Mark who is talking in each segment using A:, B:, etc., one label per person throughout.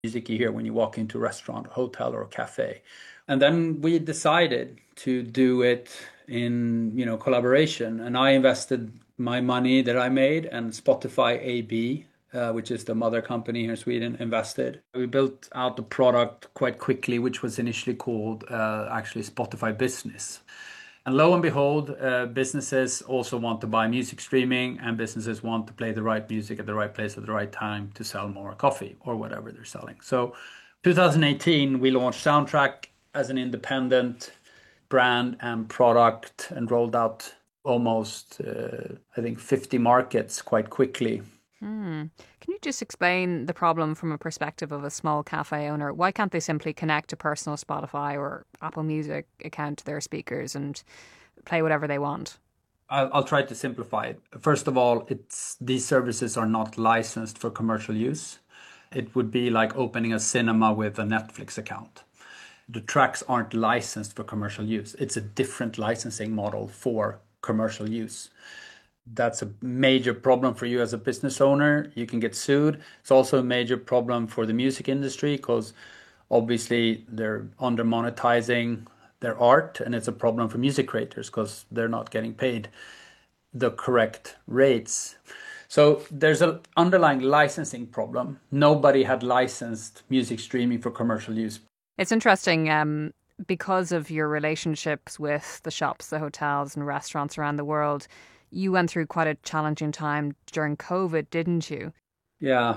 A: music you hear when you walk into a restaurant, hotel, or a cafe. And then we decided to do it in, collaboration. And I invested my money that I made, and Spotify AB, which is the mother company here in Sweden, invested. We built out the product quite quickly, which was initially called actually Spotify Business. And lo and behold, businesses also want to buy music streaming, and businesses want to play the right music at the right place at the right time to sell more coffee or whatever they're selling. So 2018, we launched Soundtrack as an independent brand and product, and rolled out almost, I think, 50 markets quite quickly.
B: Can you just explain the problem from a perspective of a small cafe owner? Why can't they simply connect a personal Spotify or Apple Music account to their speakers and play whatever they want?
A: I'll try to simplify it. First of all, these services are not licensed for commercial use. It would be like opening a cinema with a Netflix account. The tracks aren't licensed for commercial use. It's a different licensing model for commercial use. That's a major problem for you as a business owner. You can get sued. It's also a major problem for the music industry, because obviously they're under monetizing their art, and it's a problem for music creators because they're not getting paid the correct rates. So there's an underlying licensing problem. Nobody had licensed music streaming for commercial use.
B: It's interesting because of your relationships with the shops, the hotels and restaurants around the world. You went through quite a challenging time during COVID, didn't you?
A: Yeah,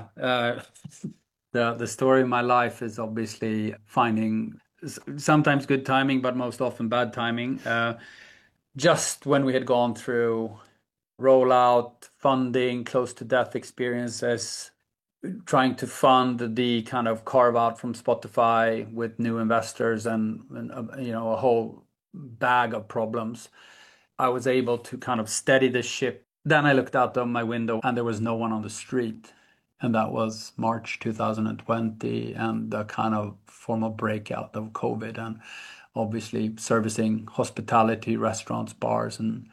A: the story of my life is obviously finding sometimes good timing, but most often bad timing. Just when we had gone through rollout, funding, close to death experiences, trying to fund the kind of carve out from Spotify with new investors, and a whole bag of problems. I was able to kind of steady the ship. Then I looked out of my window and there was no one on the street. And that was March 2020, and the kind of formal breakout of COVID, and obviously servicing hospitality, restaurants, bars, and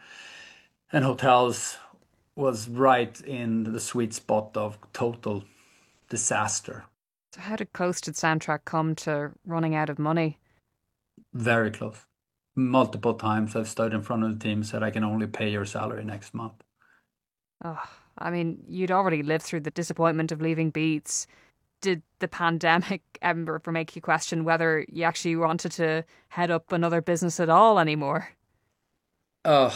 A: hotels was right in the sweet spot of total disaster.
B: So how close did Soundtrack come to running out of money?
A: Very close. Multiple times I've stood in front of the team and said, I can only pay your salary next month.
B: Oh, I mean, you'd already lived through the disappointment of leaving Beats. Did the pandemic ever make you question whether you actually wanted to head up another business at all anymore?
A: Oh,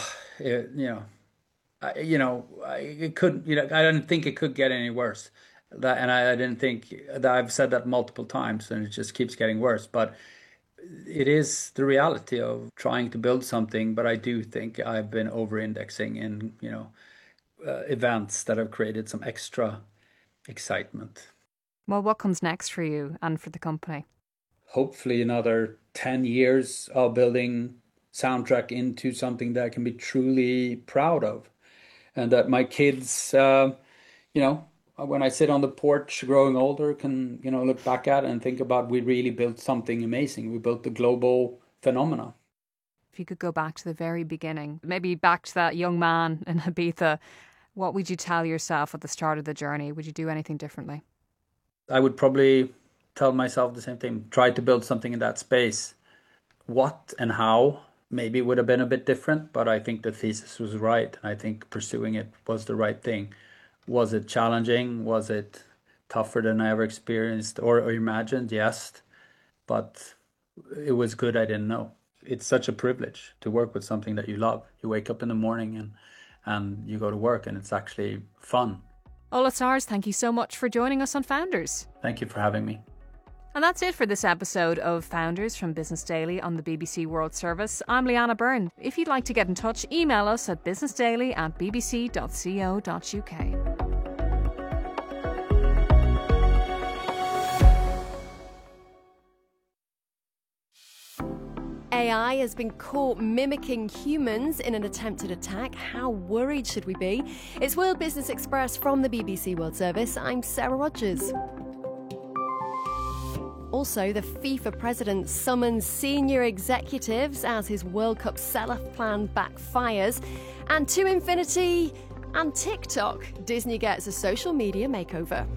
A: it could, I didn't think it could get any worse. And I didn't think that. I've said that multiple times, and it just keeps getting worse. But it is the reality of trying to build something. But I do think I've been over-indexing in, events that have created some extra excitement.
B: Well, what comes next for you and for the company?
A: Hopefully another 10 years of building Soundtrack into something that I can be truly proud of. And that my kids, when I sit on the porch growing older, can, look back at it and think about, we really built something amazing. We built a global phenomena.
B: If you could go back to the very beginning, maybe back to that young man in Ibiza, what would you tell yourself at the start of the journey? Would you do anything differently?
A: I would probably tell myself the same thing. Try to build something in that space. What and how maybe would have been a bit different, but I think the thesis was right. And I think pursuing it was the right thing. Was it challenging? Was it tougher than I ever experienced or imagined? Yes. But it was good I didn't know. It's such a privilege to work with something that you love. You wake up in the morning and you go to work, and it's actually fun.
B: Ola Stars, thank you so much for joining us on Founders.
A: Thank you for having me.
B: And that's it for this episode of Founders from Business Daily on the BBC World Service. I'm Leanna Byrne. If you'd like to get in touch, email us at businessdaily@bbc.co.uk.
C: AI has been caught mimicking humans in an attempted attack. How worried should we be? It's World Business Express from the BBC World Service. I'm Sarah Rogers. Also, the FIFA president summons senior executives as his World Cup sell-off plan backfires. And to infinity and TikTok, Disney gets a social media makeover.